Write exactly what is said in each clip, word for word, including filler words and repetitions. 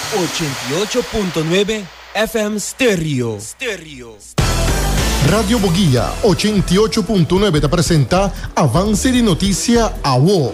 ochenta y ocho punto nueve F M Stereo. Stereo. Radio Boguía ochenta y ocho punto nueve te presenta Avance de Noticia A W O.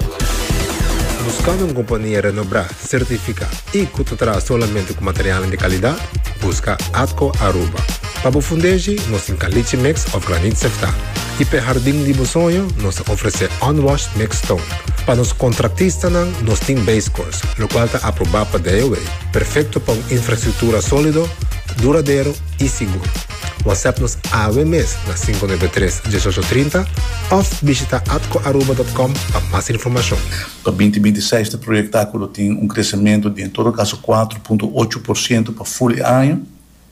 Buscando uma companhia renombrada, certificada e que te traz somente com material de qualidade, busca Atco Aruba. Para o fundejo, nós temos caliche mix of granite sefta. E para jardim de sonho, nós oferecemos unwashed mix stone. Para os contratistas, nós temos base course, o qual está aprovado para D O A. Perfeito para uma infraestrutura sólida, duradouro e seguro. WhatsApp-nos A W M S na cinco nove três, um oito três zero ou visita atco aruba ponto com para mais informação. Para vinte e vinte e seis, o projeto tem um crescimento de, em todo caso, quatro vírgula oito por cento para full ano,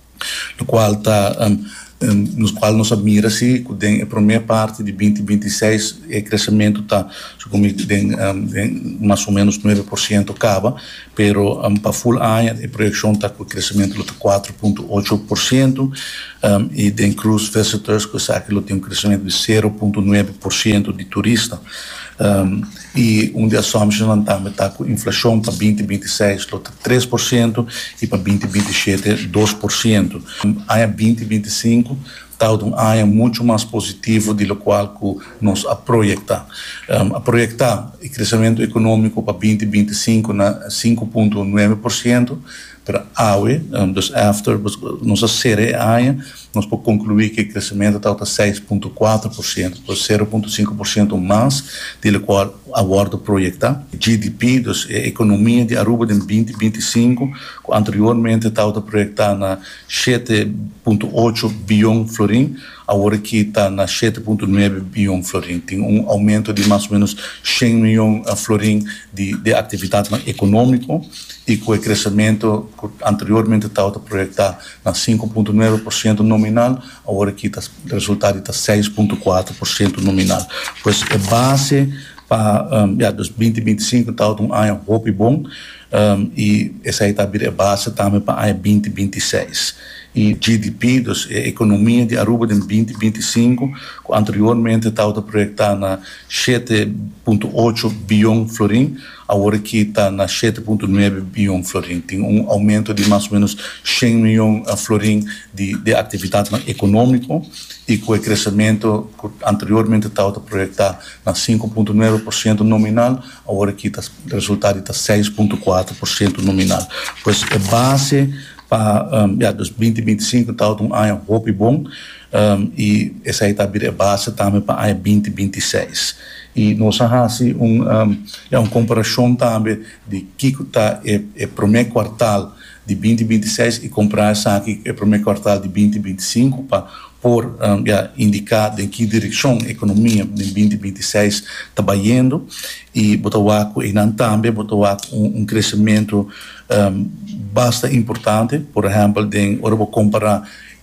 no qual está, um, um, nos qual nós admira-se que a primeira parte de vinte e vinte e seis o crescimento está, como tem, um, mais ou menos nove por cento acaba, pero um, para full ano a projeção está com o crescimento de quatro vírgula oito por cento um, e tem cruise visitors que sabe que tem um crescimento de zero vírgula nove por cento de turista. Um, e um de assumptions também está com inflação para vinte e vinte e seis três por cento e para vinte e vinte e sete dois por cento. Aí vinte e vinte e cinco está um ano muito mais positivo do qual que nós a projetar. Um, a projetar o crescimento econômico para vinte e vinte e cinco na cinco vírgula nove por cento, para a U E, um, dus after nossa série ano, nós podemos concluir que o crescimento está seis vírgula quatro por cento, zero vírgula cinco por cento mais do qual aborda projetar. G D P, dus a economia de Aruba de vinte e vinte e cinco, anteriormente estava projetar na sete vírgula oito bilhão florim, agora que está na sete vírgula nove bilhão florim. Tem um aumento de mais ou menos cem milhões florim de, de atividade econômica e com o crescimento que anteriormente estava projetar na cinco vírgula nove por cento nominal, agora que está o resultado está seis vírgula quatro por cento nominal. Pois a base para um, ja, dus vinte e vinte e cinco está um ano muito bom um, e essa aí está a base também para o vinte e vinte e seis. E G D P, dus a economia de Aruba de vinte e vinte e cinco, que anteriormente estava projetar na sete vírgula oito bilhão florim, agora que está na sete vírgula nove bilhão florim. Tem um aumento de mais ou menos cem milhões florim de, de atividade econômica e com o crescimento que anteriormente estava projetar na cinco vírgula nove por cento nominal, agora que tá, o resultado está seis vírgula quatro por cento nominal. Pois a base para um, ja, dus vinte e vinte e cinco está um ano muito bom um, e essa aí está a base também para o vinte e vinte e seis. E nós temos um, um, é uma comparação também de que está o primeiro quartal de vinte e vinte e seis e comparar essa aqui o primeiro quartal de vinte e vinte e cinco para por um, ja, indicar em que direção a economia de vinte e vinte e seis está indo e botar e não também botar um, um crescimento um, bastante importante. Por exemplo, de ora vou comparar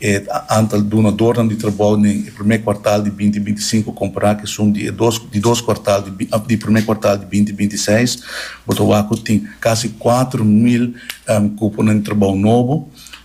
o antal donadores de trabalho no primeiro quartal de vinte e vinte e cinco comparar que são de dois de dois quartais de, de primeiro quartal de vinte e vinte e seis, botar tem quase quatro mil um, cupos de trabalho novo.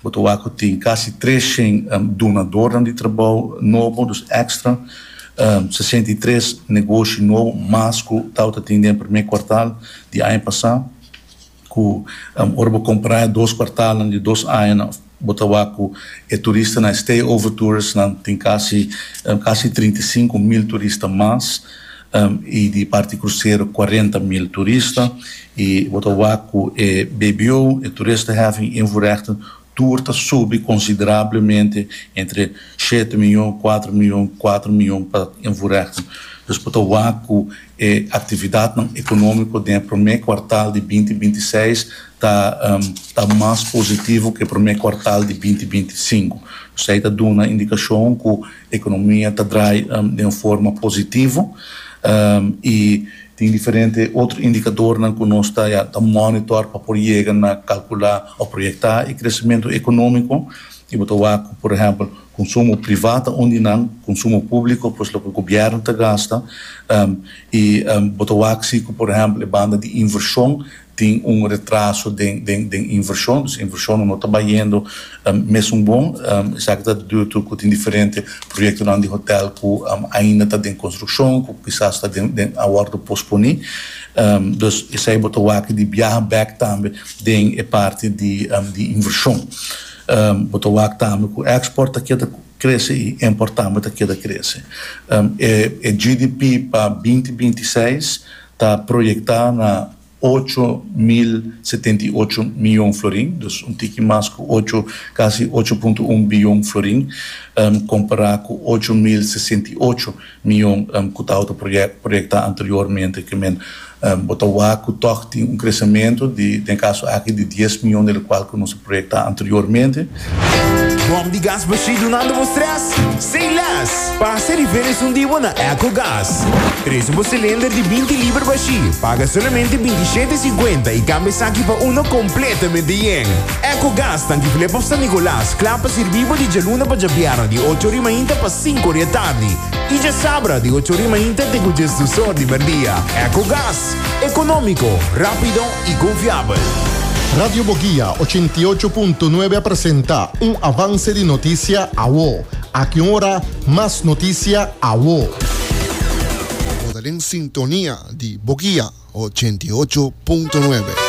O tem quase trezentos um, donadores de trabalho novo, dos extra, um, sessenta e três negócios novos, mais que estava atendendo no primeiro quartal de ano passado. Que, um, ora vou comprar dois quartais de dois anos, botar que turista na stay over tours, tem quase, um, quase trinta e cinco mil turistas mais. Um, e de parte cruzeiro quarenta mil turistas. E botar que o B B O, o turista having invoerrechten, turta sube consideravelmente entre sete milhões, quatro milhões, quatro milhões para invoerrechten. Dus betekent que a atividade econômica do primeiro quartal de vinte e vinte e seis está um, tá mais positivo que o primeiro quartal de vinte e vinte e cinco. Isso aí está dando uma indicação que a economia está um, de uma forma positiva um, e tem diferente outro indicador que nós está a monitor para poder chegar a calcular ou projetar o crescimento econômico e botar, por exemplo, consumo privado, onde não, consumo público, pois o governo te gasta, um, e um, botar, por exemplo, a banda de inversão, tem um retraso de, de, de inversão, dus inversão não está indo um, mesmo bom, um, já que está due to que tem diferente projetos de hotel que um, ainda está em construção, que quizás está a hora de posponer, um, dus isso aí botou aqui de viajar back também de parte de, um, de inversão, um, botou aqui também que o export aqui cresce e importamento aqui cresce, um, e, e G D P para vinte vinte e seis está projetado na oito mil setenta e oito milhões de florins, um tique mais que oito, quase oito vírgula um bilhão de florins, um, comparado com oito mil sessenta e oito milhões um, que estava projetado anteriormente, que men um, botou que toch tem um crescimento de, em caso aqui de dez milhões, do qual que não se projetava anteriormente. Bom de gás baixo nada vos stress? Sem less! Passa a diferença um dia na EcoGás. Traz um cilindro de vinte libras baixo, paga somente vinte e sete reais e cinquenta e cambia aqui para um completamente yen. EcoGás tanque flepa para San Nicolás, clapa servivo de Jaluna para Jabiara de oito horas e para cinco da tarde. E já sabra de oito horas e tem com gestor de merdia. EcoGás, econômico, rápido e confiável. Radio Boguía ochenta y ocho punto nueve presenta un avance de noticia a vos. A qué hora más noticia a vos. En sintonía de Boguía ochenta y ocho punto nueve.